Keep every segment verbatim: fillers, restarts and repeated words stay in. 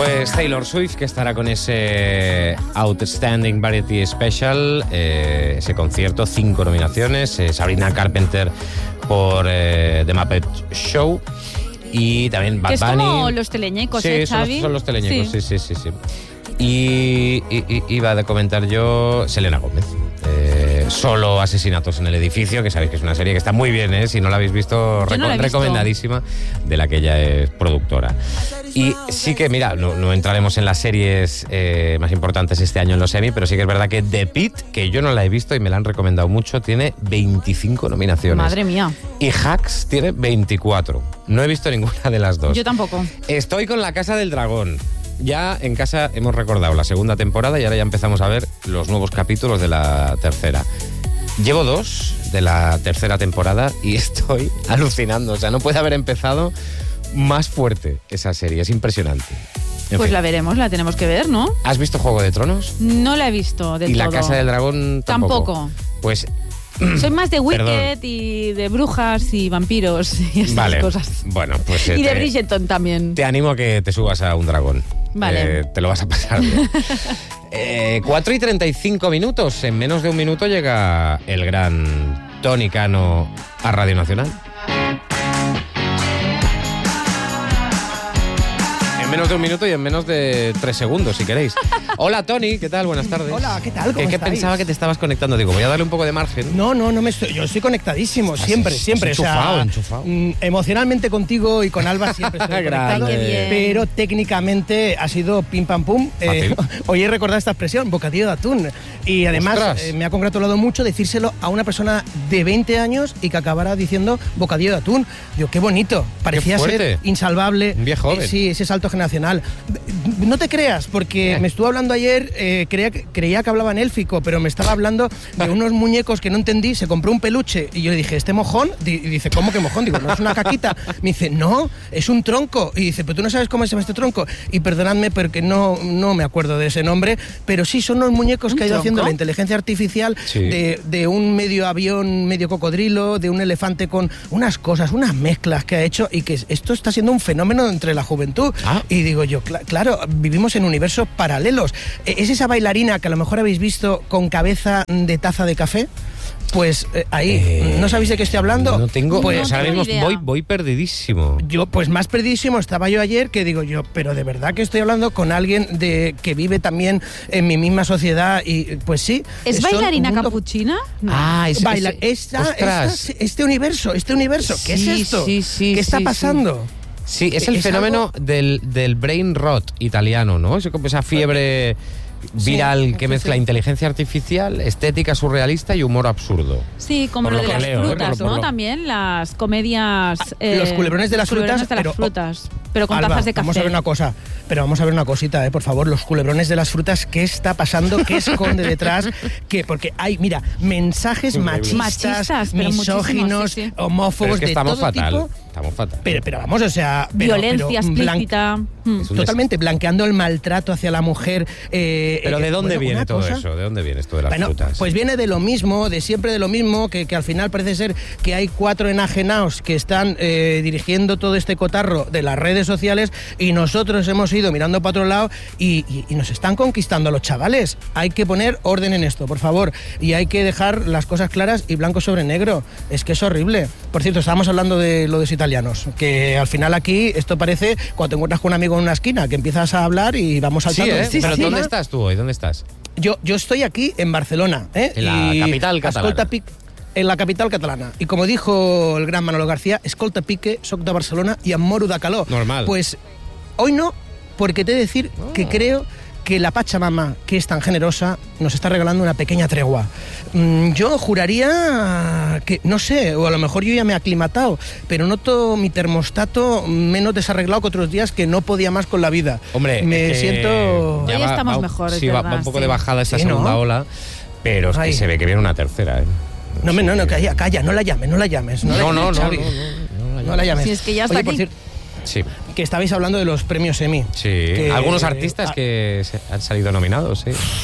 Pues Taylor Swift, que estará con ese Outstanding Variety Special, eh, ese concierto, cinco nominaciones, eh, Sabrina Carpenter por eh, The Muppet Show y también Bad que es Bunny. como los teleñecos, sí, ¿eh, son Xavi? los, son los teleñecos, sí, Sí. sí, sí, sí. Y, y, y iba a comentar yo Selena Gómez. Eh, solo asesinatos en el edificio, que sabéis que es una serie que está muy bien, ¿eh? Si no la habéis visto, Yo no la he visto. recomendadísima, de la que ella es productora. Y sí que, mira, no, no entraremos en las series eh, más importantes este año en los Emmy, pero sí que es verdad que The Pitt, que yo no la he visto y me la han recomendado mucho, tiene veinticinco nominaciones. Madre mía. Y Hacks tiene veinticuatro. No he visto ninguna de las dos. Yo tampoco. Estoy con La Casa del Dragón. Ya en casa hemos recordado la segunda temporada y ahora ya empezamos a ver los nuevos capítulos de la tercera. Llevo dos de la tercera temporada y estoy alucinando. O sea, no puede haber empezado más fuerte esa serie. Es impresionante. En Pues fin. la veremos, la tenemos que ver, ¿no? ¿Has visto Juego de Tronos? No la he visto del ¿Y todo. La Casa del Dragón tampoco? Tampoco. Pues Soy más de Wicked Perdón. y de brujas y vampiros y estas vale. cosas. Bueno, pues eh, Y de te- Bridgerton también. Te animo a que te subas a un dragón. Vale. Eh, te lo vas a pasar bien. eh, cuatro y treinta y cinco minutos. En menos de un minuto llega el gran Tony Cano a Radio Nacional. En menos de un minuto y en menos de tres segundos, si queréis. Hola, Tony. ¿Qué tal? Buenas tardes. Hola, ¿qué tal? ¿Cómo ¿Qué, qué estáis? pensaba que te estabas conectando? Digo, voy a darle un poco de margen. No, no, no me estoy. Yo estoy conectadísimo, Estás- siempre, estás siempre. enchufado, o sea, enchufado. mm, emocionalmente contigo y con Alba siempre estoy Grande. conectado. Qué bien. Pero técnicamente ha sido pim pam pum. Eh, Fácil. hoy he recordado esta expresión, bocadillo de atún. Y además Ostras. eh, me ha congratulado mucho decírselo a una persona de veinte años y que acabara diciendo bocadillo de atún. Digo, qué bonito. Parecía fuerte. ser insalvable. Un viejo joven. Eh, sí, ese salto generacional. No te creas, porque Eh. me estuvo hablando ayer, eh, creía, que- creía que hablaba en élfico, pero me estaba hablando de unos muñecos que no entendí, se compró un peluche y yo le dije, ¿este mojón? Di- Y dice, ¿cómo que mojón? Digo, ¿no es una caquita? Me dice, no, es un tronco. Y dice, pero tú no sabes cómo se llama este tronco. Y perdonadme porque no, no me acuerdo de ese nombre, pero sí son unos muñecos ¿Un que ha ido tronco? haciendo la inteligencia artificial Sí. de, de un medio avión, medio cocodrilo, de un elefante con unas cosas, unas mezclas que ha hecho y que esto está siendo un fenómeno entre la juventud. Ah. Y digo yo, cla- claro, vivimos en universos paralelos. E- ¿Es esa bailarina que a lo mejor habéis visto con cabeza de taza de café? Pues eh, ahí, Eh, ¿no sabéis de qué estoy hablando? No tengo... Pues, o sea, ahora tengo mismo idea. voy, voy perdidísimo. yo, pues más perdidísimo estaba yo ayer que digo yo, pero de verdad que estoy hablando con alguien de que vive también en mi misma sociedad y pues sí. ¿Es son bailarina un mundo- capuchina? No. Ah, es, Baila, es- esta, ostras. esta- este universo, este universo, ¿qué Sí, es esto? sí, sí, ¿Qué está sí, pasando? Sí, es el Es fenómeno del, del brain rot italiano, ¿no? Es como esa fiebre viral Sí, que sí, mezcla sí. inteligencia artificial, estética surrealista y humor absurdo. Sí, como Por lo lo de que las leo, ¿eh? frutas, Por lo- por ¿no? lo- También las comedias... eh, los culebrones de las culebrones frutas, de las pero- frutas, pero con Alba, tazas de café. Vamos a ver una cosa, pero vamos a ver una cosita, eh, por favor, los culebrones de las frutas, ¿qué está pasando? ¿Qué esconde detrás? ¿Qué? Porque hay, mira, mensajes Increíble. machistas, Machistas, pero misóginos, muchísimos, sí, sí. Pero homófobos, es que de estamos todo fatal. tipo. Estamos fatal. Pero, pero vamos, o sea... pero- Violencia pero blan- explícita. Mm. Es un Totalmente, blanqueando el maltrato hacia la mujer. eh, Pero eh, ¿de dónde bueno, viene una todo cosa- eso? ¿De dónde viene esto de las Bueno, frutas? pues viene de lo mismo, de siempre de lo mismo, que, que al final parece ser que hay cuatro enajenados que están eh, dirigiendo todo este cotarro de las redes sociales y nosotros hemos ido mirando para otro lado y, y- y nos están conquistando a los chavales. Hay que poner orden en esto, por favor, y hay que dejar las cosas claras y blanco sobre negro. Es que es horrible. Por cierto, estábamos hablando de lo de los italianos, que al final aquí esto parece cuando te encuentras con un amigo en una esquina, que empiezas a hablar y vamos Sí, saltando. ¿eh? de Pero encima. ¿dónde estás tú hoy? ¿Dónde estás? Yo, yo estoy aquí en Barcelona, ¿eh? En la Y capital catalana. escolta pic- en la capital catalana. Y como dijo el gran Manolo García, escolta pique, soc de Barcelona y em moro de calor. Normal. Pues hoy no, porque te he de decir Oh. que creo que la Pachamama, que es tan generosa, nos está regalando una pequeña tregua. Mm, Yo juraría que, no sé, o a lo mejor yo ya me he aclimatado, pero noto mi termostato menos desarreglado que otros días que no podía más con la vida. Hombre, me eh, siento... ya Hoy estamos va- mejores, Sí, va, ¿verdad? va un poco Sí. de bajada esta Sí, ¿no? segunda ola, pero es que Ay. se ve que viene una tercera, ¿eh? No, me- no, no, Sí. calla, calla, no la llames, no la llames. No, la No, no, llames, no, Xavi. no, no, no, No la llames. Si es que ya está Oye, por aquí. cierto, Sí, que estabais hablando de los premios Emmy. sí. Que- Algunos artistas ah, que se- han salido nominados, sí.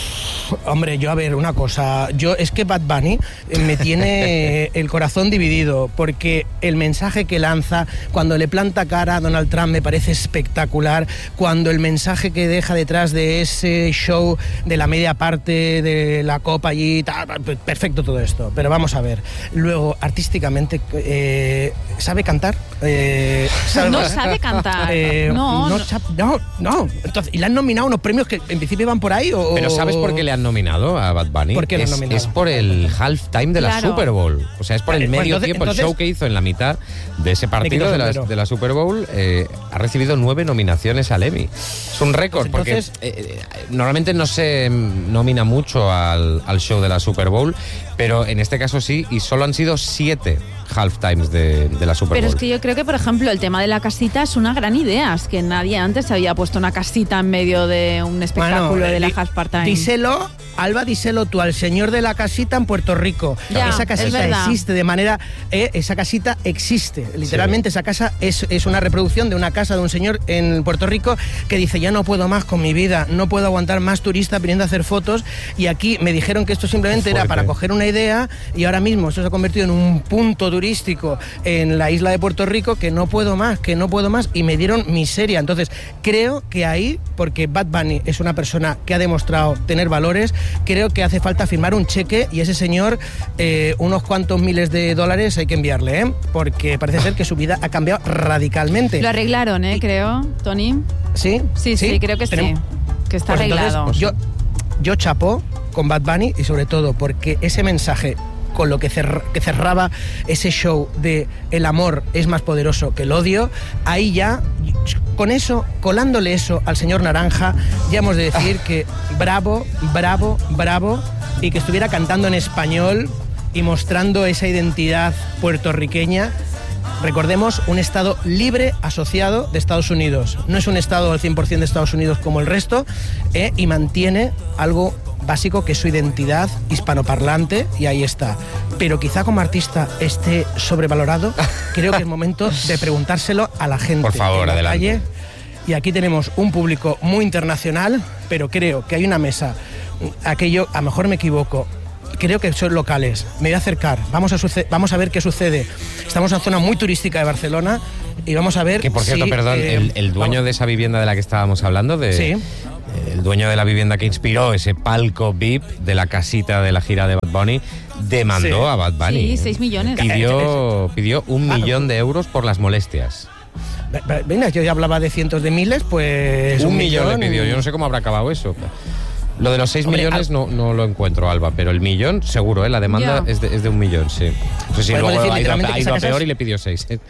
Hombre, yo a ver, una cosa, yo es que Bad Bunny eh, me tiene el corazón dividido, porque el mensaje que lanza cuando le planta cara a Donald Trump me parece espectacular, cuando el mensaje que deja detrás de ese show de la media parte de la copa allí, tal, perfecto todo esto, pero vamos a ver, luego artísticamente eh, ¿sabe cantar? Eh, ¿sabe No cantar? sabe cantar. Eh, no, no, no. sa- no, no. Entonces, ¿y le han nominado unos premios que en principio iban por ahí? O, Pero ¿sabes por qué le han nominado a Bad Bunny? ¿Por qué le han es, nominado? es por el halftime de la Claro. Super Bowl. O sea, es por el Vale, medio entonces- tiempo, el entonces- show que hizo en la mitad de ese partido quito de la, sombrero. de la Super Bowl. Eh, ha recibido nueve nominaciones al Emmy. Es un récord, Pues entonces- porque eh, eh, normalmente no se mm, nomina mucho al, al show de la Super Bowl, pero en este caso sí, y solo han sido siete halftimes de, de la Super Pero Bowl. es que yo creo que, por ejemplo, el tema de la casita es una gran idea. Es que nadie antes había puesto una casita en medio de un espectáculo Bueno, de la di- half part-time. Díselo, Alba, díselo tú al señor de la casita en Puerto Rico. Ya, esa es casita verdad. existe de manera... eh, esa casita existe. Literalmente esa casa es, es una reproducción de una casa de un señor en Puerto Rico que dice, ya no puedo más con mi vida, no puedo aguantar más turistas viniendo a hacer fotos. Y aquí me dijeron que esto simplemente Qué era fuerte. para coger una idea y ahora mismo eso se ha convertido en un punto turístico en la isla de Puerto Rico que no puedo más, que no puedo más, y me dieron miseria. Entonces, creo que ahí, porque Bad Bunny es una persona que ha demostrado tener valores, creo que hace falta firmar un cheque y ese señor eh, unos cuantos miles de dólares hay que enviarle, ¿eh? Porque parece ser que su vida ha cambiado radicalmente. Lo arreglaron, ¿eh? Creo, Tony. ¿Sí? Sí, sí, creo que Tenemos- sí. Que está Pues entonces, arreglado. yo, yo chapo con Bad Bunny y sobre todo porque ese mensaje con lo que, cer- que cerraba ese show de el amor es más poderoso que el odio, ahí ya, con eso, colándole eso al señor Naranja, ya hemos de decir que bravo, bravo, bravo, y que estuviera cantando en español y mostrando esa identidad puertorriqueña. Recordemos, un estado libre asociado de Estados Unidos. No es un estado al cien por ciento de Estados Unidos como el resto, eh, y mantiene algo básico que es su identidad hispanoparlante, y ahí está. Pero quizá como artista esté sobrevalorado. Creo que es momento de preguntárselo a la gente. Por favor, en la adelante. calle. Y aquí tenemos un público muy internacional, pero creo que hay una mesa, aquello, a lo mejor me equivoco, creo que son locales. Me voy a acercar, vamos a, suce- vamos a ver qué sucede. Estamos en una zona muy turística de Barcelona y vamos a ver Que por cierto, si, perdón, eh, el, el dueño vamos- de esa vivienda de la que estábamos hablando, de, Sí. el dueño de la vivienda que inspiró ese palco V I P de la casita de la gira de Bad Bunny, demandó Sí. a Bad Bunny. Sí, seis millones. Pidió, pidió un Ah, millón de euros por las molestias. Ve- ve- Venga, yo ya hablaba de cientos de miles, pues... un millón, le pidió. Yo no sé cómo habrá acabado eso. Lo de los seis Hombre, millones al- no, no lo encuentro, Alba, pero el millón seguro, ¿eh? La demanda Ya. es de, es de un millón, sí. No sé si Podemos luego decir ha ido, a- literalmente ha que ido a esa casa peor es- y le pidió seis. ¿eh?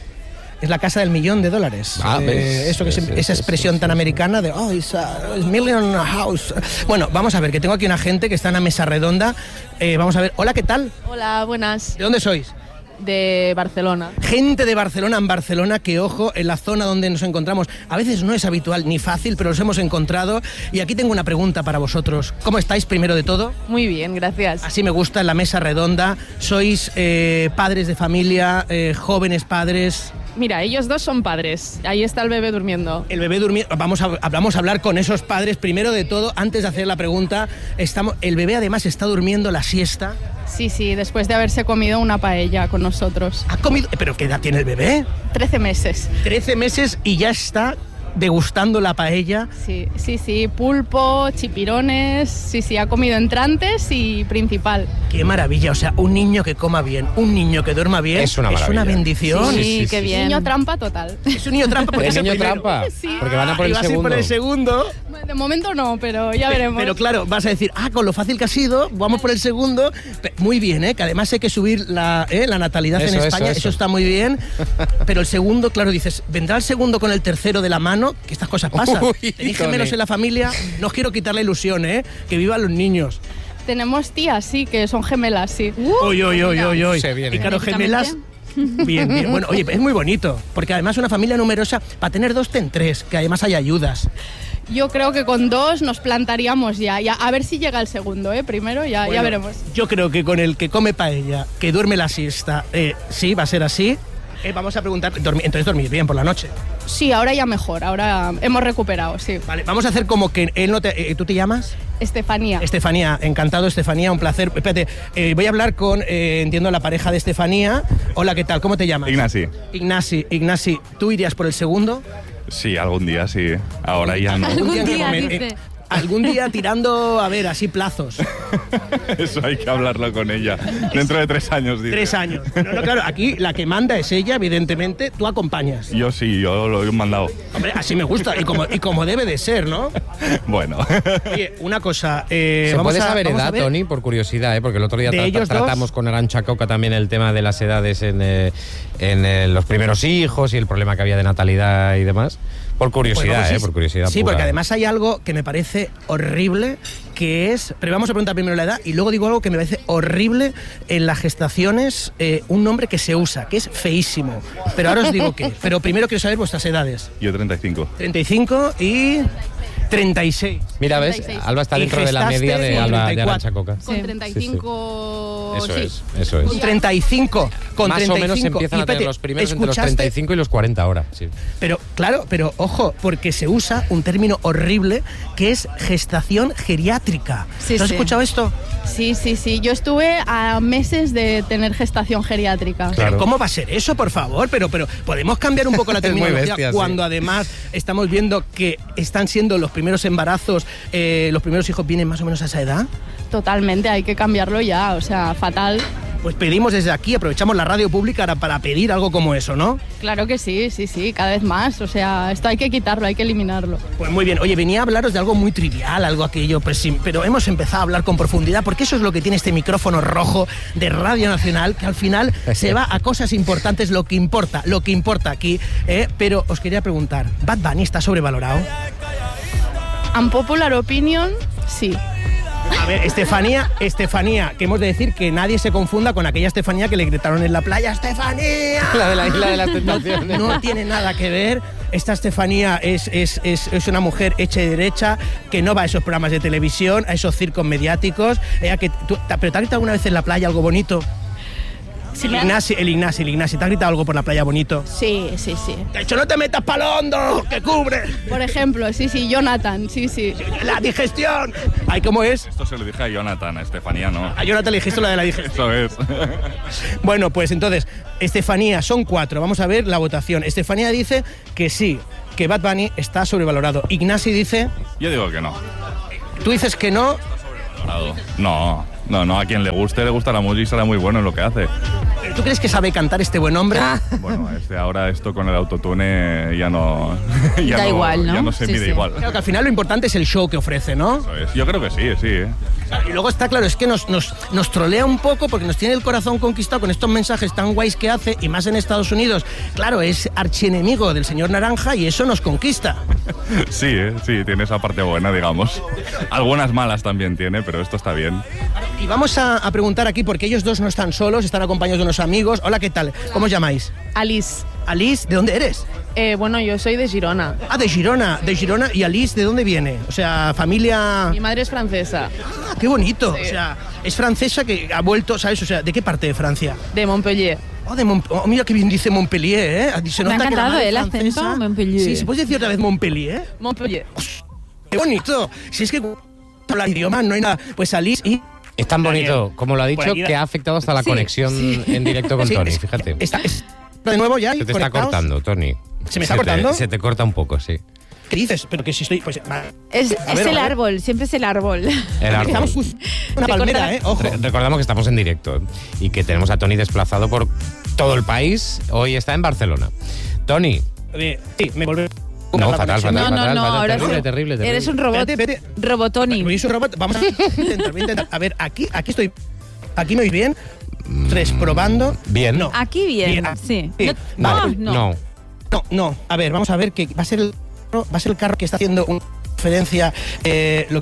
Es la casa del millón de dólares. Ah, Eh, ¿ves? eso que Sí, se- sí, esa sí, expresión sí, tan sí. americana de, oh, it's a, it's million house. Bueno, vamos a ver, que tengo aquí una gente que está en una mesa redonda. Eh, vamos a ver, hola, ¿qué tal? Hola, buenas. ¿De dónde sois? De Barcelona. Gente de Barcelona en Barcelona, que ojo, en la zona donde nos encontramos, a veces no es habitual ni fácil, pero los hemos encontrado. Y aquí tengo una pregunta para vosotros. ¿Cómo estáis, primero de todo? Muy bien, gracias. Así me gusta, en la mesa redonda. ¿Sois eh, padres de familia, eh, jóvenes padres? Mira, ellos dos son padres. Ahí está el bebé durmiendo. El bebé durmiendo. Vamos a, vamos a hablar con esos padres. Primero de todo, antes de hacer la pregunta, estamos, el bebé además está durmiendo la siesta. Sí, sí, después de haberse comido una paella con nosotros. ¿Ha comido? ¿Pero qué edad tiene el bebé? Trece meses. Trece meses y ya está degustando la paella. Sí, sí, sí. Pulpo, chipirones. Sí, sí, ha comido entrantes y principal. Qué maravilla. O sea, un niño que coma bien, un niño que duerma bien. Es una maravilla. bendición. Sí, Sí, sí, qué sí. bien. Niño trampa total. Es un niño trampa porque ¿Es es el niño primero. trampa? Sí. Porque van a por Ah, el y vas a ir segundo. por el segundo. De momento no, pero ya veremos. Pero claro, vas a decir, ah, con lo fácil que ha sido, vamos por el segundo. Pe- Muy bien, ¿eh? Que además hay que subir la, ¿eh? la natalidad Eso, en eso, España, eso, eso. está muy bien. Pero el segundo, claro, dices, ¿vendrá el segundo con el tercero de la mano? Que estas cosas pasan. Uy, Tenéis Tony. gemelos en la familia, no os quiero quitar la ilusión, ¿eh? Que vivan los niños. Tenemos tías, sí, que son gemelas, sí. Uy, uy, uy, uy, uy. Se viene. Y claro, gemelas... Bien, bien. Bueno, oye, es muy bonito, porque además una familia numerosa, para tener dos, ten tres, que además hay ayudas. Yo creo que con dos nos plantaríamos ya. ya a ver si llega el segundo, ¿eh? Primero, ya, ya Bueno, veremos. Yo creo que con el que come paella, que duerme la siesta, eh, sí, va a ser así. Eh, vamos a preguntar, dormi- entonces dormís bien por la noche. Sí, ahora ya mejor, ahora hemos recuperado, sí. Vale, vamos a hacer como que él no te... eh, ¿Tú te llamas? Estefanía. Estefanía, encantado Estefanía, un placer. Espérate, eh, voy a hablar con, eh, entiendo, la pareja de Estefanía. Hola, ¿qué tal? ¿Cómo te llamas? Ignasi. Ignasi, Ignasi, ¿tú irías por el segundo? Sí, algún día sí. Ahora ya no. Algún ¿en qué día, momento? dice. Eh, algún día tirando, a ver, así plazos. Eso hay que hablarlo con ella. Dentro de tres años, dice. Tres años. No, no, claro, aquí la que manda es ella, evidentemente, tú acompañas. Yo sí, yo lo he mandado. Hombre, así me gusta, y como, y como debe de ser, ¿no? Bueno. Oye, una cosa, eh, ¿Se vamos puede a- saber vamos a edad, ver- Tony, por curiosidad? ¿eh? Porque el otro día ¿De tra- ellos dos? tratamos con Arantxa Coca también el tema de las edades en, eh, en eh, los primeros hijos y el problema que había de natalidad y demás. Por curiosidad, Pues vamos, ¿eh? sí, Por curiosidad Sí, pura. porque además hay algo que me parece horrible, que es... Pero vamos a preguntar primero la edad y luego digo algo que me parece horrible en las gestaciones, eh, un nombre que se usa, que es feísimo. Pero ahora os digo qué. Pero primero quiero saber vuestras edades. Yo treinta y cinco. treinta y cinco y treinta y seis. Mira, ¿ves? treinta y seis. Alba está Y dentro de la gestaste media de, con Alba, de treinta y cuatro. Arantxa Coca. Con Sí. treinta y cinco... Eso sí. es, eso es. Con treinta y cinco. Con Más treinta y cinco. o menos empiezan Y a tener espérate, los primeros entre los ¿escuchaste? treinta y cinco y los cuarenta ahora. Sí. Pero, claro, pero ojo, porque se usa un término horrible que es gestación geriátrica. Sí, ¿Tú has sí. escuchado esto? Sí, sí, sí. Yo estuve a meses de tener gestación geriátrica. Claro. Pero ¿cómo va a ser eso, por favor? Pero, pero podemos cambiar un poco la Es muy terminología bestia, sí. cuando además estamos viendo que están siendo los primeros embarazos, eh, los primeros hijos vienen más o menos a esa edad. Totalmente, hay que cambiarlo ya, o sea, fatal. Pues pedimos desde aquí, aprovechamos la radio pública para, para pedir algo como eso, ¿no? Claro que sí, sí, sí, cada vez más. O sea, esto hay que quitarlo, hay que eliminarlo. Pues muy bien. Oye, venía a hablaros de algo muy trivial, algo aquello, pues sí, pero hemos empezado a hablar con profundidad, porque eso es lo que tiene este micrófono rojo de Radio Nacional, que al final se va a cosas importantes, lo que importa, lo que importa aquí. ¿eh? Pero os quería preguntar, ¿Bad Bunny está sobrevalorado? Unpopular opinion, sí. A ver, Estefanía, Estefanía, que hemos de decir que nadie se confunda con aquella Estefanía que le gritaron en la playa, ¡Estefanía! La de la isla de las tentaciones. No tiene nada que ver. Esta Estefanía es, es, es, es una mujer hecha y derecha que no va a esos programas de televisión, a esos circos mediáticos. Ella que, tú, ¿Pero te ha gritado alguna vez en la playa algo bonito? Sí, el, me ha- Ignasi, el Ignasi, el Ignasi, ¿te ha gritado algo por la playa bonito? Sí, sí, sí. ¡Te ha dicho, no te metas pa'l hondo, que cubre! Por ejemplo, sí, sí, Jonathan, sí, sí. ¡La digestión! Ay, ¿cómo es? Esto se lo dije a Jonathan, a Estefanía no. A Jonathan le dijiste lo de la digestión. Eso es. Bueno, pues entonces, Estefanía, son cuatro. Vamos a ver la votación. Estefanía dice que sí, que Bad Bunny está sobrevalorado. Ignasi dice, Yo digo que no. tú dices que no. No, no, no. A quien le guste, le gusta la música y será muy bueno en lo que hace. ¿Pero tú crees que sabe cantar este buen hombre? Bueno, este ahora esto con el autotune ya no... ya Da igual, ¿no? Ya no se Sí, mide sí. igual. Claro que al final lo importante es el show que ofrece, ¿no? Eso es. Yo creo que sí, sí. ¿eh? Y luego está claro, es que nos, nos, nos trolea un poco porque nos tiene el corazón conquistado con estos mensajes tan guays que hace, y más en Estados Unidos. Claro, es archienemigo del señor Naranja y eso nos conquista. Sí, ¿eh? Sí, tiene esa parte buena, digamos. Algunas malas también tiene, pero esto está bien. Y vamos a, a preguntar aquí, porque ellos dos no están solos, están acompañados de unos amigos. Hola, ¿qué tal? ¿Cómo os llamáis? Alice. Alice, ¿de dónde eres? Eh, bueno, yo soy de Girona. Ah, de Girona, de Girona. ¿Y Alice de dónde viene? O sea, familia... Mi madre es francesa, Ah, qué bonito. Sí. O sea, es francesa que ha vuelto, ¿sabes? O sea, ¿de qué parte de Francia? de Montpellier. Oh, de Mont- oh, mira qué bien dice Montpellier, ¿eh? Se Me ha nota que la encantado madre el francesa- acento, Montpellier. Sí, ¿se puede decir otra vez Montpellier? Montpellier. ¡Qué bonito! Si es que habla idioma, no hay nada. Pues Alice y... Es tan bonito, Daniel, como lo ha por dicho, aquí- que ha afectado hasta la Sí, conexión en directo con Sí, Tony, es- fíjate. Está, es- de nuevo ya. Se te está conectados. cortando, Tony. ¿Se me está te- cortando? se te corta un poco, sí. ¿Qué dices? Pero que si estoy... Pues, va. Es, A es ver, el a ver. árbol, siempre es el árbol. El árbol. Estamos justo una Se palmera, corta- ¿eh? Ojo. Re- recordamos que estamos en directo, ¿eh? Y que tenemos a Tony desplazado por todo el país. Hoy está en Barcelona. Tony. Eh, sí, me volví... No, la fatal, conexión. fatal, No, no, fatal, no, fatal, ahora terrible, sí. terrible, terrible. Eres un robot. Espérate, espérate. Robotoni. Luis, un robot. Vamos a intentar, voy a intentar. A ver, aquí, aquí estoy. ¿Aquí me oís bien? Tres, probando. Bien. No. Aquí bien, Bien. sí. Sí. No, Vale. no, No. No, no. A ver, vamos a ver que va a ser el, va a ser el carro que está haciendo una referencia. Eh, lo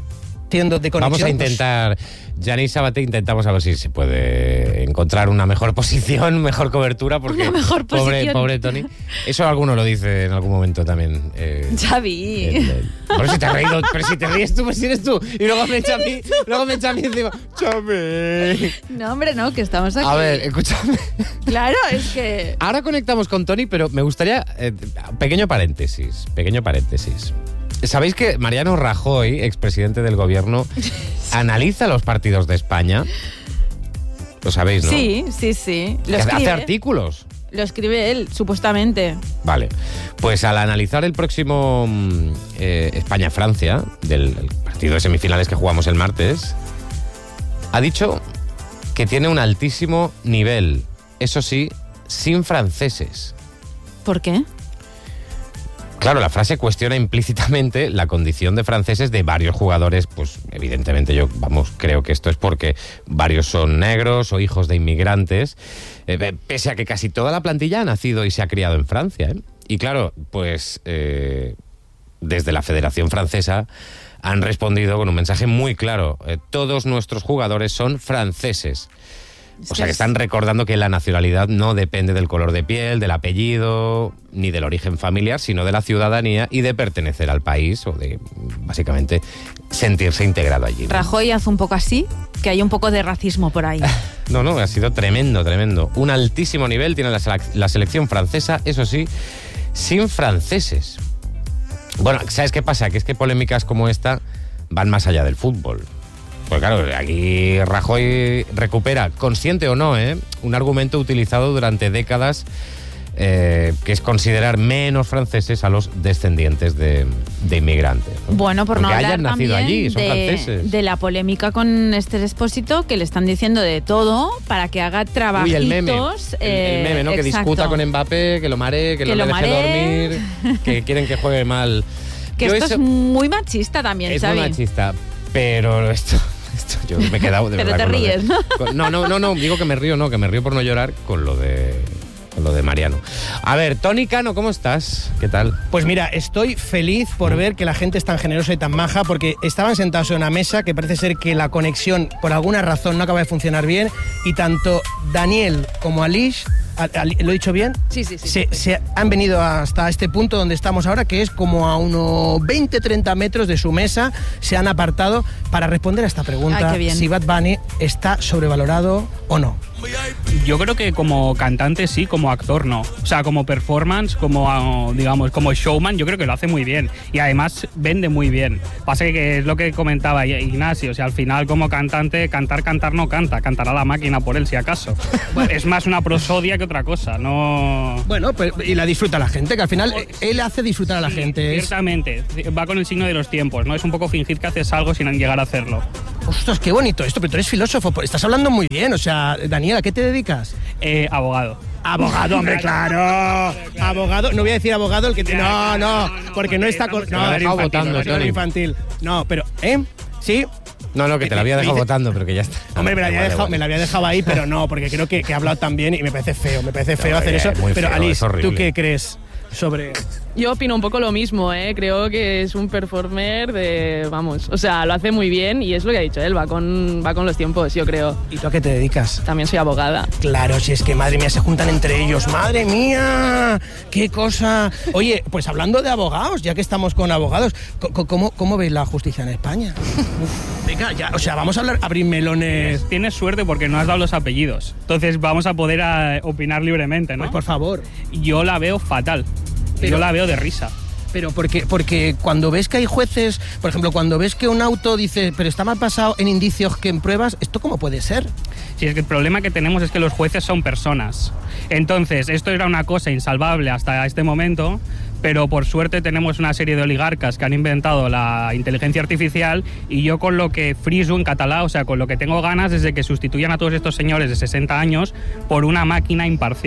siendo de conexión. Vamos a intentar, Yanis Sabaté, intentamos a ver si se puede encontrar una mejor posición, mejor cobertura, porque Una mejor pobre, posición. pobre Tony. Eso alguno lo dice en algún momento también. Eh, Xavi. el- el- Pero si te has reído, pero si te ríes tú, pues si eres tú. Y luego me echa a mí, luego me echa a mí encima. Chame. No, hombre, no, que estamos aquí. A ver, escúchame. Claro, es que... Ahora conectamos con Tony, pero me gustaría... eh, pequeño paréntesis, pequeño paréntesis. ¿Sabéis que Mariano Rajoy, expresidente del gobierno, analiza los partidos de España? Lo sabéis, ¿no? Sí, sí, sí. Lo Que hace escribe, artículos. lo escribe él, supuestamente. Vale. Pues al analizar el próximo mm, eh, España-Francia, del el partido de semifinales que jugamos el martes, ha dicho que tiene un altísimo nivel. Eso sí, sin franceses. ¿Por qué? Claro, la frase cuestiona implícitamente la condición de franceses de varios jugadores, pues evidentemente yo, vamos, creo que esto es porque varios son negros o hijos de inmigrantes, eh, pese a que casi toda la plantilla ha nacido y se ha criado en Francia, ¿eh? Y claro, pues eh, desde la Federación Francesa han respondido con un mensaje muy claro, eh, todos nuestros jugadores son franceses. O sea que están recordando que la nacionalidad no depende del color de piel, del apellido, ni del origen familiar, sino de la ciudadanía y de pertenecer al país o de, básicamente, sentirse integrado allí, ¿no? Rajoy hace un poco así, que hay un poco de racismo por ahí. No, no, ha sido tremendo, tremendo. Un altísimo nivel tiene la, selec- la selección francesa, eso sí, sin franceses. Bueno, ¿sabes qué pasa? Que es que polémicas como esta van más allá del fútbol. Pues claro, aquí Rajoy recupera, consciente o no, ¿eh? un argumento utilizado durante décadas, eh, que es considerar menos franceses a los descendientes de, de inmigrantes, ¿no? Bueno, por no Aunque hablar hayan nacido también allí, son de, franceses. de la polémica con Esther Expósito, que le están diciendo de todo para que haga trabajitos. Uy, el meme, el, eh, el meme, ¿no? Que exacto. discuta con Mbappé, que lo maree, que, Que no lo le deje maree. dormir, que quieren que juegue mal. Que Yo esto eso- es muy machista también, Es Xavi. muy machista, pero esto, esto yo me he quedado de Pero verdad te con lo de- ríes, ¿no? con- no, no, no, no, digo que me río, no, que me río por no llorar con lo de con lo de Mariano. A ver, Tony Cano, ¿cómo estás? ¿Qué tal? Pues mira, estoy feliz por ver que la gente es tan generosa y tan maja, porque estaban sentados en una mesa que parece ser que la conexión por alguna razón no acaba de funcionar bien, y tanto Daniel como Alish, Al- Al- ¿lo he dicho bien? Sí, sí, sí. Se, se han venido hasta este punto donde estamos ahora, que es como a unos veinte treinta metros de su mesa, se han apartado para responder a esta pregunta: Ay, qué bien. si Bad Bunny está sobrevalorado o no. Yo creo que como cantante sí, como actor no. O sea, como performance, como ah, digamos, como showman, yo creo que lo hace muy bien. Y además vende muy bien. Pasa que es lo que comentaba Ignacio, o sea, al final como cantante, cantar, cantar no canta, cantará la máquina por él si acaso. Es más una prosodia que otra cosa, no... Bueno, pues, y la disfruta la gente, que al final eh, él hace disfrutar a la Sí, gente. Es- Ciertamente, va con el signo de los tiempos, ¿no? Es un poco fingir que haces algo sin llegar a hacerlo. Ostras, qué bonito esto, pero tú eres filósofo, pues estás hablando muy bien. O sea, Daniel, ¿a qué te dedicas? Eh, abogado. Abogado, hombre, claro. Abogado, no voy a decir abogado el que te... No, no, porque no está con... Te No, lo he dejado infantil, votando, no, Tony. infantil. No, pero, ¿eh? Sí. No, no, que te la había Me dejado dice- votando, pero que ya está. Hombre, me la, había Vale, dejado, vale. me la había dejado ahí, pero no, porque creo que, que he hablado tan bien y me parece feo, me parece feo No, hacer eh, eso. muy Pero feo, Alice, es horrible. ¿tú qué crees sobre...? Yo opino un poco lo mismo, ¿eh? Creo que es un performer de... Vamos, o sea, lo hace muy bien y es lo que ha dicho él, va con, va con los tiempos, yo creo. ¿Y tú a qué te dedicas? También soy abogada. Claro, si es que, madre mía, se juntan entre ellos. ¡Madre mía! ¡Qué cosa! Oye, pues hablando de abogados, ya que estamos con abogados, co- co- ¿cómo, cómo veis la justicia en España? Venga, ya, o sea, vamos a hablar, abrir melones. Tienes suerte porque no has dado los apellidos. Entonces vamos a poder ah, opinar libremente, ¿no? Pues por favor. Yo la veo fatal. Pero- Yo la veo de risa. Pero porque, porque cuando ves que hay jueces, por ejemplo, cuando ves que un auto dice, pero está más basado en indicios que en pruebas, ¿esto cómo puede ser? Si es que el problema que tenemos es que los jueces son personas. Entonces, esto era una cosa insalvable hasta este momento, pero por suerte tenemos una serie de oligarcas que han inventado la inteligencia artificial, y yo con lo que friso en catalán, o sea, con lo que tengo ganas es de que sustituyan a todos estos señores de sesenta años por una máquina imparcial.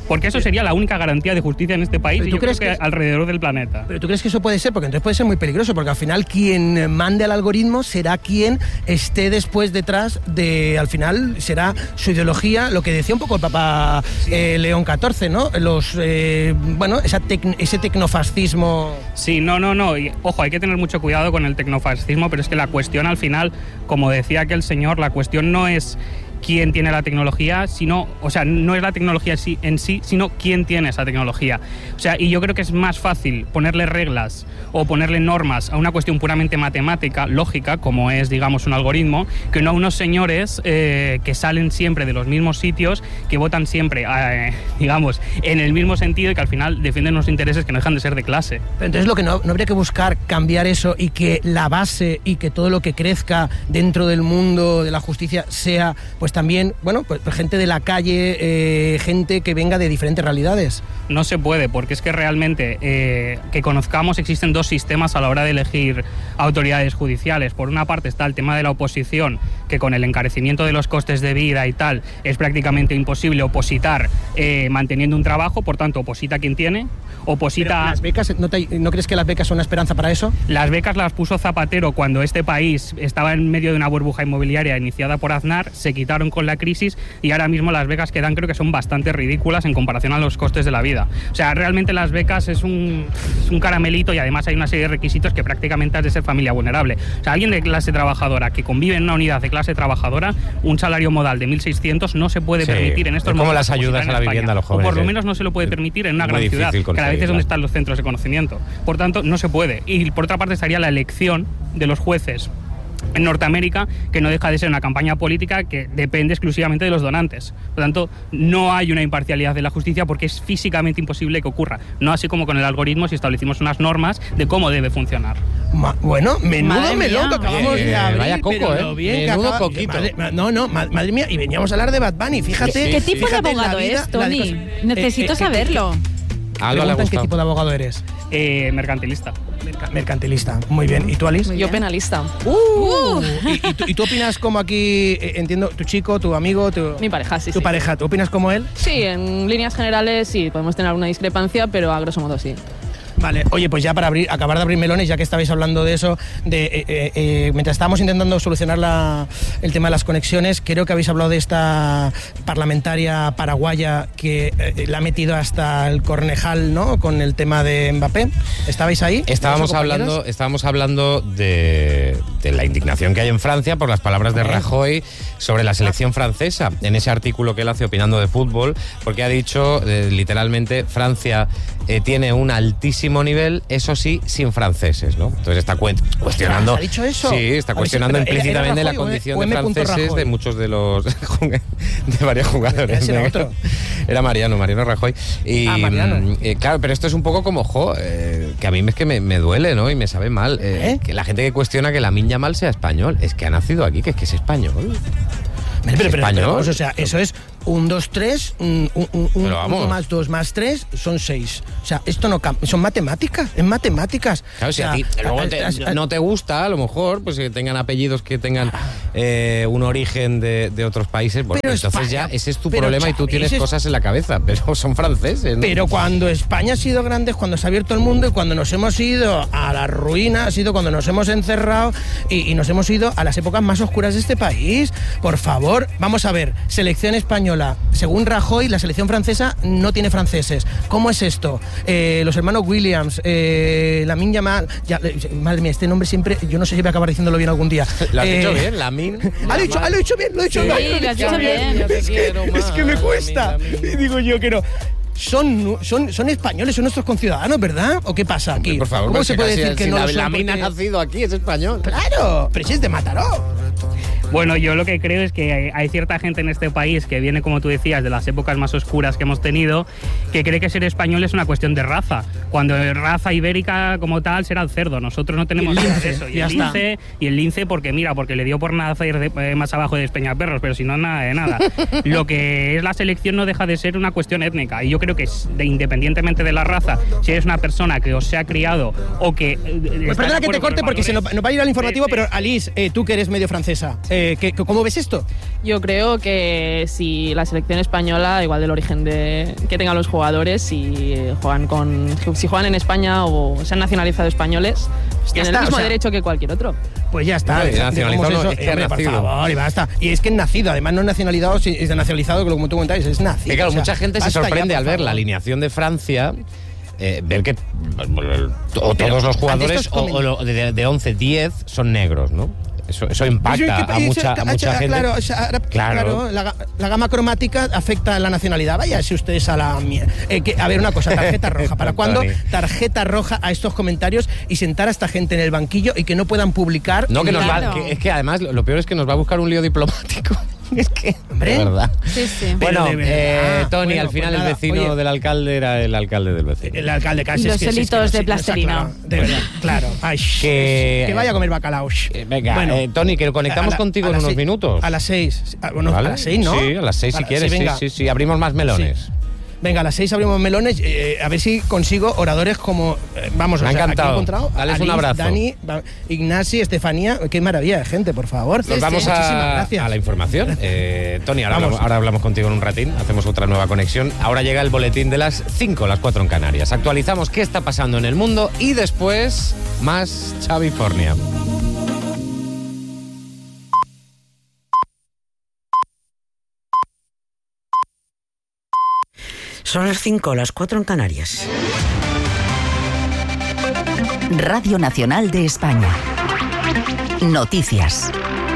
Porque eso sería la única garantía de justicia en este país y yo creo que, que alrededor del planeta. Pero ¿tú crees que eso puede ser? Porque entonces puede ser muy peligroso, porque al final quien mande al algoritmo será quien esté después detrás de, al final será su ideología, lo que decía un poco el Papa eh, León catorce, ¿no? Los, eh, bueno, esa tec- ese tecnofascismo. Sí, no, no, no. Y, ojo, hay que tener mucho cuidado con el tecnofascismo, pero es que la cuestión al final, como decía aquel señor, la cuestión no es quién tiene la tecnología, sino, o sea, no es la tecnología en sí, sino quién tiene esa tecnología. O sea, y yo creo que es más fácil ponerle reglas o ponerle normas a una cuestión puramente matemática, lógica, como es, digamos, un algoritmo, que no a unos señores eh, que salen siempre de los mismos sitios, que votan siempre, eh, digamos, en el mismo sentido y que al final defienden unos intereses que no dejan de ser de clase. Pero entonces lo que no, no habría que buscar cambiar eso y que la base y que todo lo que crezca dentro del mundo de la justicia sea, pues también, bueno, pues gente de la calle, eh, gente que venga de diferentes realidades. No se puede, porque es que realmente eh, que conozcamos existen dos sistemas a la hora de elegir autoridades judiciales. Por una parte está el tema de la oposición, que con el encarecimiento de los costes de vida y tal es prácticamente imposible opositar eh, manteniendo un trabajo, por tanto oposita quien tiene, oposita... Pero las becas, ¿no, te, ¿no crees que las becas son una esperanza para eso? Las becas las puso Zapatero cuando este país estaba en medio de una burbuja inmobiliaria iniciada por Aznar, se quitaron con la crisis y ahora mismo las becas que dan creo que son bastante ridículas en comparación a los costes de la vida. O sea, realmente las becas es un, es un caramelito y además hay una serie de requisitos que prácticamente has de ser familia vulnerable. O sea, alguien de clase trabajadora que convive en una unidad de clase trabajadora, un salario modal de mil seiscientos no se puede sí, permitir en estos momentos. Como las ayudas a la vivienda a los jóvenes. O por lo menos no se lo puede permitir en una gran ciudad, que a veces es donde están los centros de conocimiento. Por tanto, no se puede. Y por otra parte estaría la elección de los jueces en Norteamérica, que no deja de ser una campaña política que depende exclusivamente de los donantes. Por lo tanto, no hay una imparcialidad de la justicia porque es físicamente imposible que ocurra. No así como con el algoritmo si establecimos unas normas de cómo debe funcionar. Ma- bueno, menudo melón que acabamos eh, de abrir. Vaya coco, ¿eh? Bien menudo acaba... coquito. Madre, no, no, madre mía, y veníamos a hablar de Bad Bunny, fíjate. Sí, ¿Qué tipo fíjate de abogado vida, es, Tony? de... Necesito eh, eh, saberlo. Algo le ¿Qué tipo de abogado eres? Eh, mercantilista. Merca- mercantilista. Muy bien. ¿Y tú, Alice? Yo penalista. Uh, uh. ¿Y, y, tú, ¿Y tú opinas como aquí, eh, entiendo, tu chico, tu amigo, tu, Mi pareja, sí, tu sí. pareja, ¿tú opinas como él? Sí, en líneas generales sí, podemos tener alguna discrepancia, pero a grosso modo sí. Vale, oye, pues ya para abrir, acabar de abrir melones, ya que estabais hablando de eso, de eh, eh, eh, mientras estábamos intentando solucionar la, el tema de las conexiones, creo que habéis hablado de esta parlamentaria paraguaya que eh, la ha metido hasta el cornejal, ¿no? Con el tema de Mbappé. ¿Estabais ahí? Estábamos hablando, estábamos hablando de, de la indignación que hay en Francia por las palabras de Rajoy sobre la selección francesa, en ese artículo que él hace opinando de fútbol, porque ha dicho eh, literalmente Francia eh, tiene un altísimo nivel, eso sí, sin franceses, ¿no? Entonces está cu- cuestionando... ¿Ha dicho eso? Sí, está cuestionando Ver, implícitamente ¿era la Rajoy condición o de M. franceses Rajoy? de muchos de los... de varios jugadores. Ese era otro. Era Mariano, Mariano Rajoy. Y, Ah, Mariano. eh, claro, pero esto es un poco como, jo, eh, que a mí es que me, me duele, ¿no? Y me sabe mal. Eh, ¿Eh? Que la gente que cuestiona que Lamine Yamal sea español, es que ha nacido aquí, que es que es español. Pero, pero, pero, español. vamos, o sea, eso es un, dos, tres, un, un, un, Pero vamos. uno más dos más tres son seis. O sea, esto no cambia, son matemáticas, es matemáticas. Claro, o si sea, a ti luego a- te- a- a- no te gusta, a lo mejor, pues que tengan apellidos que tengan eh, un origen de, de otros países, bueno, Pero entonces España- ya ese es tu pero, problema y tú Xavi, tienes ese es- cosas en la cabeza, pero son franceses, ¿no? Pero cuando España ha sido grande es cuando se ha abierto el mundo y cuando nos hemos ido a la ruina, ha sido cuando nos hemos encerrado y, y nos hemos ido a las épocas más oscuras de este país. Por favor, vamos a ver, selección española. Según Rajoy, la selección francesa no tiene franceses. ¿Cómo es esto? Eh, los hermanos Williams, eh, Lamine Yamal... Ya, eh, madre mía, este nombre siempre... Yo no sé si voy a acabar diciéndolo bien algún día. ¿Lo has Eh, dicho bien, Lamine? ¿Ha dicho, ha lo he dicho bien, lo he dicho Sí, bien. lo has dicho bien. Yo te Es que, quiero es que me más, cuesta. Lamine, Lamine. Y digo yo que no. Son, son, son españoles, son nuestros conciudadanos, ¿verdad? ¿O qué pasa aquí? Por favor, ¿Cómo pero se si puede casi- decir que si no la- lo son? Lamine ha porque- nacido aquí, es español. Claro, pero si es de Mataró. Bueno, yo lo que creo es que hay, hay cierta gente en este país que viene, como tú decías, de las épocas más oscuras que hemos tenido, que cree que ser español es una cuestión de raza, cuando raza ibérica como tal será el cerdo. Nosotros no tenemos Y el nada de lince, eso. Y ya el está. lince, y el lince porque mira, porque le dio por nacer de- eh, más abajo de Espeñaperros, pero si no, nada de nada. Lo que es la selección no deja de ser una cuestión étnica, y yo creo que es de, independientemente de la raza, si eres una persona que os se ha criado o que... eh, Pues está perdona de que te acuerdo con corte los porque se nos, valores nos va a ir al informativo, de- de- pero Alice, eh, tú que eres medio francesa, eh, Eh, ¿qué, ¿Cómo ves esto? Yo creo que si la selección española, igual del origen de, que tengan los jugadores, si juegan con, si juegan en España o se han nacionalizado españoles, pues tienen el mismo o sea, derecho que cualquier otro. Pues ya está. No, es, nacionalizado no, eso? es que Hombre, por nacido. favor, y basta. Y es que es nacido, además no es nacionalizado, es nacionalizado, como tú comentáis, es nacido. Y claro, o sea, mucha gente se sorprende ya, al ver favor. la alineación de Francia. Eh, ver que o todos los jugadores o, o lo, de, de once, diez son negros, ¿no? Eso, eso impacta a mucha, a mucha gente. Claro, o sea, claro, Claro. la, la gama cromática afecta a la nacionalidad. Vaya, si ustedes a la mierda. Eh, que, a ver, una cosa, tarjeta roja. ¿Para cuándo tarjeta roja a estos comentarios y sentar a esta gente en el banquillo y que no puedan publicar? No, que nos Claro. va, que, es que además lo, lo peor es que nos va a buscar un lío diplomático. Es que, Hombre. de verdad. Sí, sí. Bueno, de verdad. eh, Tony, Bueno, al final pues nada, el vecino oye. del alcalde era el alcalde del vecino. El alcalde casi Los es que, es que helitos no de sé, no plastilina. está claro, de verdad, claro. Ay, Que- que vaya a comer bacalao. Eh, venga, Bueno, eh, Tony, que conectamos a la- contigo a en las unos seis- minutos. A las seis. Ah, bueno, ¿Vale? a las seis, ¿no? Sí, a las seis si A- quieres. Sí, venga. sí, sí, abrimos más melones. Sí. Venga, a las seis abrimos melones. Eh, a ver si consigo oradores como. Eh, vamos, Me o ha sea, aquí encantado. he encontrado. a Dales un Alice, abrazo. Dani, ba- Ignasi, Estefanía. Qué maravilla de gente, por favor. Nos vamos Muchísimas a, gracias. a la información. Eh, Tony, ahora Vamos. hablamos, ahora hablamos contigo en un ratín. Hacemos otra nueva conexión. Ahora llega el boletín de las cinco, las cuatro en Canarias. Actualizamos qué está pasando en el mundo y después más Chavifornia. Son las cinco, las cuatro en Canarias. Radio Nacional de España. Noticias.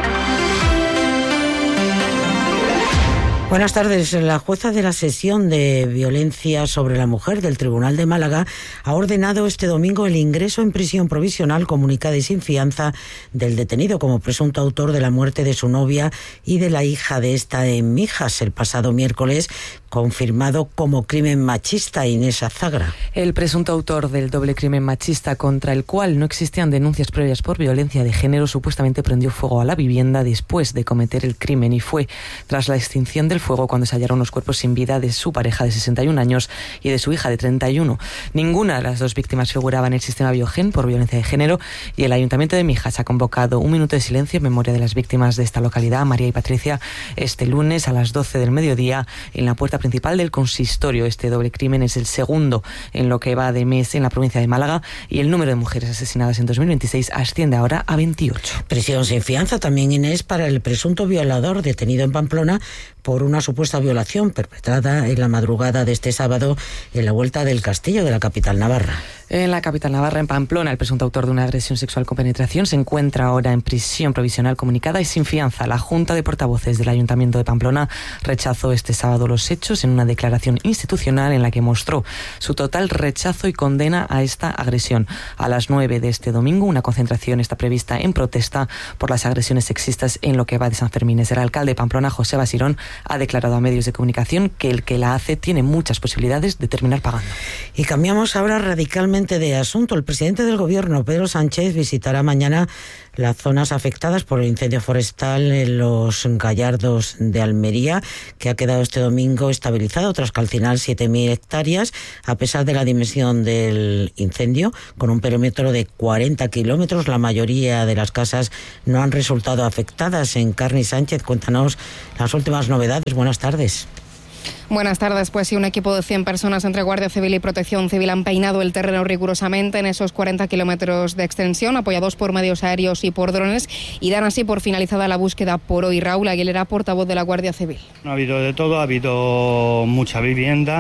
Buenas tardes. La jueza de la sesión de violencia sobre la mujer del Tribunal de Málaga ha ordenado este domingo el ingreso en prisión provisional comunicada y sin fianza del detenido como presunto autor de la muerte de su novia y de la hija de esta en Mijas el pasado miércoles, confirmado como crimen machista. Inés Azagra. El presunto autor del doble crimen machista contra el cual no existían denuncias previas por violencia de género supuestamente prendió fuego a la vivienda después de cometer el crimen y fue tras la extinción del fuego cuando se hallaron los cuerpos sin vida de su pareja de sesenta y un años y de su hija de treinta y uno. Ninguna de las dos víctimas figuraba en el sistema Biogen por violencia de género y el Ayuntamiento de Mijas ha convocado un minuto de silencio en memoria de las víctimas de esta localidad, María y Patricia, este lunes a las doce del mediodía en la puerta principal del consistorio. Este doble crimen es el segundo en lo que va de mes en la provincia de Málaga y el número de mujeres asesinadas en dos mil veintiséis asciende ahora a veintiocho. Prisión sin fianza también, Inés, para el presunto violador detenido en Pamplona por una supuesta violación perpetrada en la madrugada de este sábado en la Vuelta del Castillo de la capital navarra. En la capital navarra, en Pamplona, el presunto autor de una agresión sexual con penetración se encuentra ahora en prisión provisional comunicada y sin fianza. La Junta de Portavoces del Ayuntamiento de Pamplona rechazó este sábado los hechos en una declaración institucional en la que mostró su total rechazo y condena a esta agresión. A las nueve de este domingo, una concentración está prevista en protesta por las agresiones sexistas en lo que va de San Fermín. El alcalde de Pamplona, José Basirón, ha declarado a medios de comunicación que el que la hace tiene muchas posibilidades de terminar pagando. Y cambiamos ahora radicalmente de asunto. El presidente del Gobierno, Pedro Sánchez, visitará mañana las zonas afectadas por el incendio forestal en los Gallardos de Almería, que ha quedado este domingo estabilizado tras calcinar siete mil hectáreas, a pesar de la dimensión del incendio, con un perímetro de cuarenta kilómetros. La mayoría de las casas no han resultado afectadas. Encarni Sánchez, cuéntanos las últimas novedades. Buenas tardes. Buenas tardes. Pues sí, un equipo de cien personas entre Guardia Civil y Protección Civil han peinado el terreno rigurosamente en esos cuarenta kilómetros de extensión, apoyados por medios aéreos y por drones, y dan así por finalizada la búsqueda por hoy. Raúl Aguilera, portavoz de la Guardia Civil. Ha habido de todo, ha habido mucha vivienda,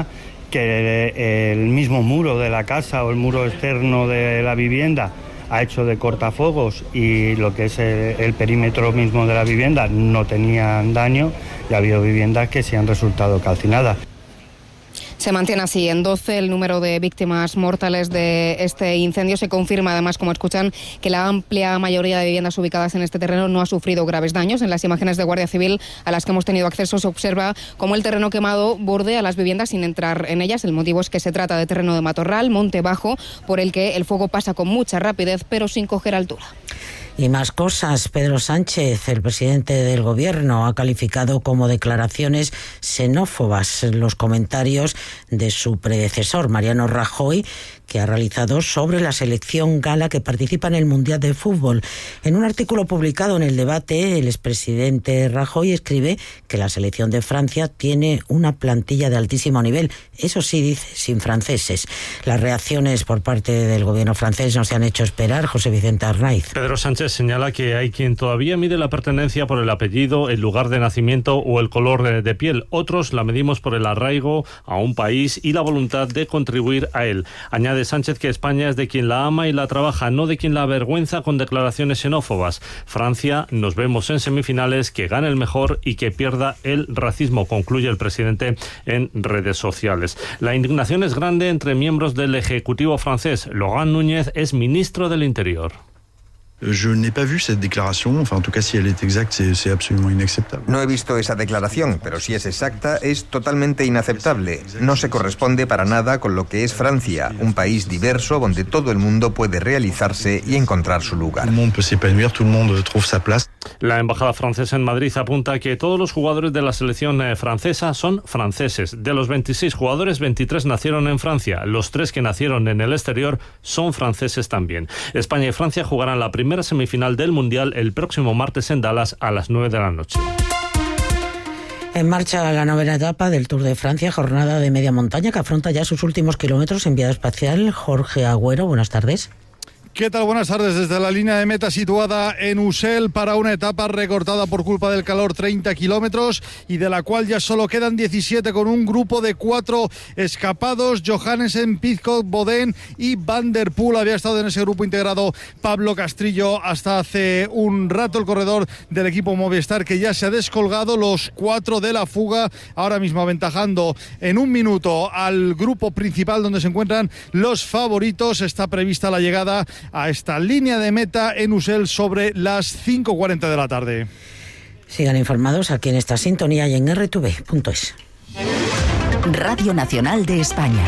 que el mismo muro de la casa o el muro externo de la vivienda ha hecho de cortafuegos y lo que es el, el perímetro mismo de la vivienda no tenían daño, y ha habido viviendas que sí han resultado calcinadas. Se mantiene así en doce el número de víctimas mortales de este incendio. Se confirma además, como escuchan, que la amplia mayoría de viviendas ubicadas en este terreno no ha sufrido graves daños. En las imágenes de Guardia Civil a las que hemos tenido acceso se observa cómo el terreno quemado bordea las viviendas sin entrar en ellas. El motivo es que se trata de terreno de matorral, monte bajo, por el que el fuego pasa con mucha rapidez pero sin coger altura. Y más cosas. Pedro Sánchez, el presidente del Gobierno, ha calificado como declaraciones xenófobas los comentarios de su predecesor, Mariano Rajoy, que ha realizado sobre la selección gala que participa en el Mundial de Fútbol. En un artículo publicado en El Debate, el expresidente Rajoy escribe que la selección de Francia tiene una plantilla de altísimo nivel. Eso sí, dice, sin franceses. Las reacciones por parte del gobierno francés no se han hecho esperar. José Vicente Arnaiz. Pedro Sánchez señala que hay quien todavía mide la pertenencia por el apellido, el lugar de nacimiento o el color de piel. Otros la medimos por el arraigo a un país y la voluntad de contribuir a él. Añade Sánchez que España es de quien la ama y la trabaja, no de quien la avergüenza con declaraciones xenófobas. Francia, nos vemos en semifinales, que gane el mejor y que pierda el racismo, concluye el presidente en redes sociales. La indignación es grande entre miembros del Ejecutivo francés. Laurent Núñez es ministro del Interior. Je n'ai pas vu cette déclaration, enfin en tout cas si elle est exacte, c'est, c'est absolument inacceptable. No he visto esa declaración, pero si es exacta, es totalmente inaceptable. No se corresponde para nada con lo que es Francia, un país diverso donde todo el mundo puede realizarse y encontrar su lugar. Tout le monde peut s'épanouir, tout le monde trouve sa place. La embajada francesa en Madrid apunta que todos los jugadores de la selección francesa son franceses. De los veintiséis jugadores, veintitrés nacieron en Francia. Los tres que nacieron en el exterior son franceses también. España y Francia jugarán la primera primera semifinal del Mundial el próximo martes en Dallas a las nueve de la noche. En marcha la novena etapa del Tour de Francia, jornada de media montaña que afronta ya sus últimos kilómetros en vía espacial. Jorge Agüero, buenas tardes. ¿Qué tal? Buenas tardes. Desde la línea de meta situada en Ussel para una etapa recortada por culpa del calor, treinta kilómetros, y de la cual ya solo quedan diecisiete con un grupo de cuatro escapados. Johannesen, Pidcock, Bodén y Van der Poel. Había estado en ese grupo integrado Pablo Castrillo hasta hace un rato, el corredor del equipo Movistar, que ya se ha descolgado. Los cuatro de la fuga ahora mismo aventajando en un minuto al grupo principal donde se encuentran los favoritos. Está prevista la llegada a esta línea de meta en Ussel sobre las cinco cuarenta de la tarde. Sigan informados aquí en esta sintonía y en erre te ve punto es. Radio Nacional de España.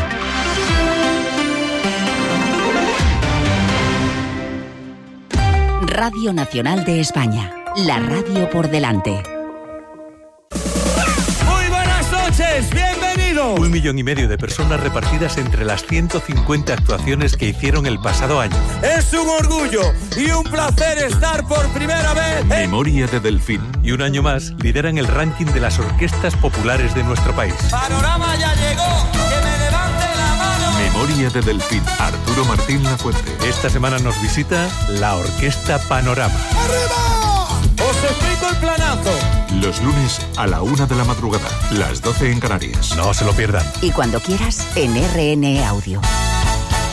Radio Nacional de España. La radio por delante. Muy buenas noches, bienvenidos. Un millón y medio de personas repartidas entre las ciento cincuenta actuaciones que hicieron el pasado año. Es un orgullo y un placer estar por primera vez en... Memoria de Delfín. Y un año más lideran el ranking de las orquestas populares de nuestro país. Panorama ya llegó, que me levante la mano. Memoria de Delfín. Arturo Martín Lafuente. Esta semana nos visita la Orquesta Panorama. ¡Arriba! Os explico el planazo. Los lunes a la una de la madrugada, las doce en Canarias. No se lo pierdan. Y cuando quieras, en erre ene Audio.